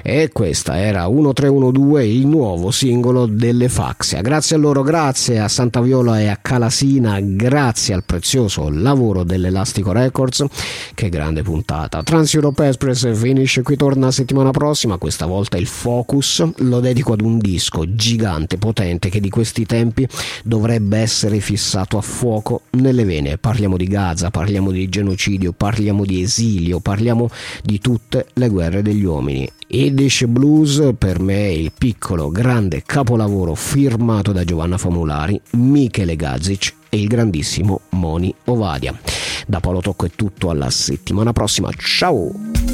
e questa era 1312, il nuovo singolo delle Faxia. Grazie a loro, grazie a Santa Viola e a Calasina, grazie al prezioso lavoro dell'Elastico Records. Che grande puntata. Trans Europe Express finisce qui, torna settimana prossima, questa volta il focus lo dedico ad un disco gigante, potente, che di questi tempi dovrebbe essere fissato a fuoco nelle vene. Parliamo di Gaza, parliamo di genocidio, parliamo di esilio, parliamo di tutte le guerre degli uomini. Yiddish Blues per me è il piccolo grande capolavoro firmato da Giovanna Famulari, Michele Gazic e il grandissimo Moni Ovadia. Da Paolo Tocco è tutto, alla settimana prossima, ciao!